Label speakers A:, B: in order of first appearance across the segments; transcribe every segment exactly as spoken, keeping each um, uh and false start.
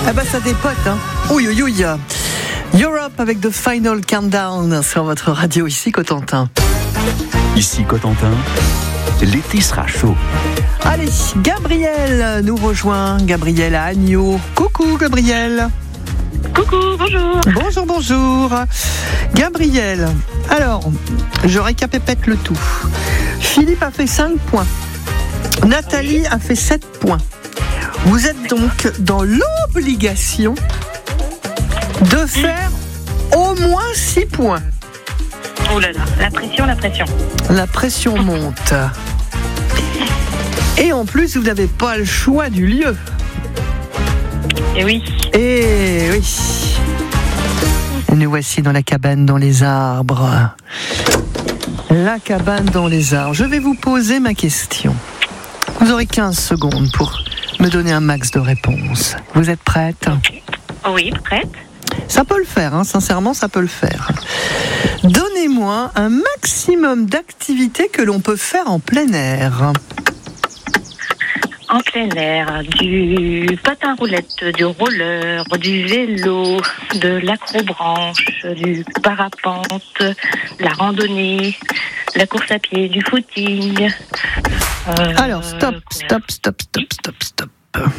A: Ah bah ça dépote, hein. Ouïe, ouïe, ouïe. Europe avec The Final Countdown sur votre radio, ici Cotentin.
B: Ici Cotentin, l'été sera chaud.
A: Allez, Gabriel nous rejoint. Gabriel à Agneau. Coucou Gabriel.
C: Coucou, bonjour.
A: Bonjour, bonjour. Gabriel, alors, je récapépète le tout. Philippe a fait cinq points. Nathalie a fait sept points. Vous êtes donc dans l'obligation de faire au moins six points.
C: Oh là là, la pression, la pression.
A: La pression monte. Et en plus, vous n'avez pas le choix du lieu.
C: Et oui.
A: Et oui. Nous voici dans la cabane dans les arbres. La cabane dans les arbres. Je vais vous poser ma question. Vous aurez quinze secondes pour me donner un max de réponses. Vous êtes prête ?
C: Oui, prête.
A: Ça peut le faire, hein, sincèrement, ça peut le faire. Donnez-moi un maximum d'activités que l'on peut faire en plein air.
C: En plein air, du patin roulette, du roller, du vélo, de l'acrobranche, du parapente, la randonnée, la course à pied, du footing. Euh,
A: Alors, stop, stop, stop, stop, stop, stop.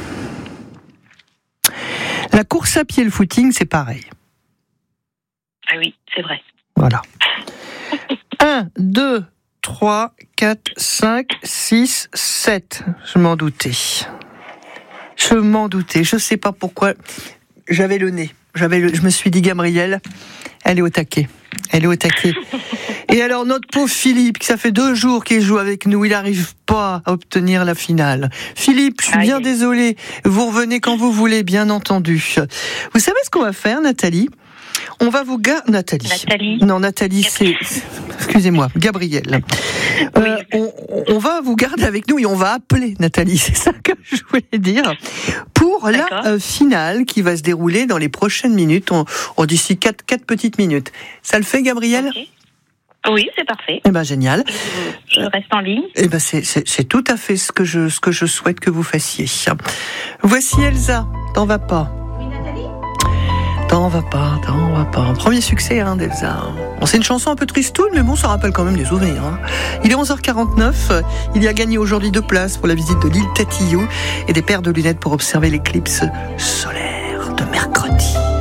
A: La course à pied et le footing, c'est pareil.
C: Ah oui, c'est vrai.
A: Voilà. un, deux, trois, quatre, cinq, six, sept. Je m'en doutais. Je m'en doutais. Je ne sais pas pourquoi. J'avais le nez. J'avais le... Je me suis dit, Gabriel, elle est au taquet. Elle est au taquet. Et alors, notre pauvre Philippe, ça fait deux jours qu'il joue avec nous, il n'arrive pas à obtenir la finale. Philippe, je suis bien désolée. Vous revenez quand vous voulez, bien entendu. Vous savez ce qu'on va faire, Nathalie ? On va vous garder... Nathalie.
C: Nathalie.
A: Non, Nathalie, c'est... Excusez-moi, Gabriel. Euh, on, on va vous garder avec nous et on va appeler Nathalie, c'est ça que je voulais dire, pour
C: D'accord.
A: la euh, finale qui va se dérouler dans les prochaines minutes, on, on d'ici quatre, quatre petites minutes. Ça le fait, Gabriel ?
C: Okay. Oui, c'est parfait.
A: Eh ben génial.
C: Je reste en ligne.
A: Eh ben c'est, c'est, c'est tout à fait ce que je, ce que je souhaite que vous fassiez. Voici Elsa, t'en vas pas.
C: Oui, Nathalie ?
A: T'en vas pas, t'en vas pas. Premier succès hein, d'Elsa. Bon, c'est une chanson un peu tristoune, mais bon, ça rappelle quand même des souvenirs. Hein. Il est onze heures quarante-neuf. Il y a gagné aujourd'hui deux places pour la visite de l'île Tatillou et des paires de lunettes pour observer l'éclipse solaire de mercredi.